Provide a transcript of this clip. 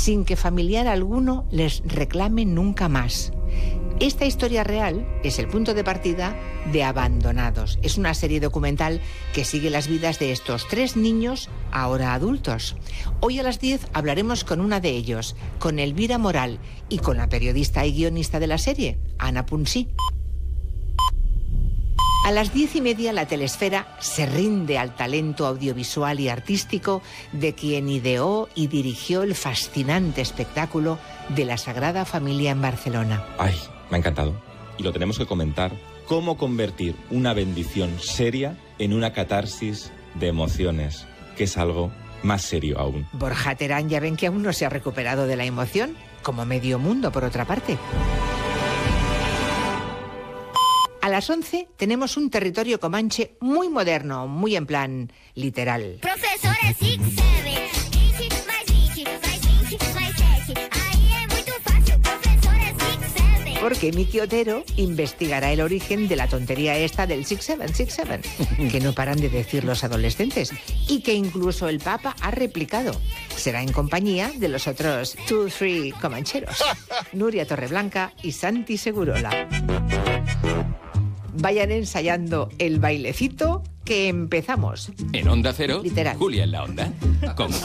sin que familiar alguno les reclame nunca más. Esta historia real es el punto de partida de Abandonados. Es una serie documental que sigue las vidas de estos 3 niños, ahora adultos. Hoy a las 10 hablaremos con una de ellos, con Elvira Moral, y con la periodista y guionista de la serie, Ana Punsí. A las 10:30 la Telesfera se rinde al talento audiovisual y artístico de quien ideó y dirigió el fascinante espectáculo de la Sagrada Familia en Barcelona. Ay, me ha encantado. Y lo tenemos que comentar. ¿Cómo convertir una bendición seria en una catarsis de emociones? Que es algo más serio aún. Borja Terán, ya ven que aún no se ha recuperado de la emoción, como medio mundo, por otra parte. A las 11 tenemos un territorio comanche muy moderno, muy en plan literal. Profesora 6, 7, 20 mais 20 mais 20 mais 7. Aí é muito fácil, profesora 6, 7. Porque Miki Otero investigará el origen de la tontería esta del 6-7, que no paran de decir los adolescentes y que incluso el Papa ha replicado. Será en compañía de los otros 2-3 comancheros, Nuria Torreblanca y Santi Segurola. Vayan ensayando el bailecito que empezamos. En Onda Cero, Literal. Julia en la Onda. Con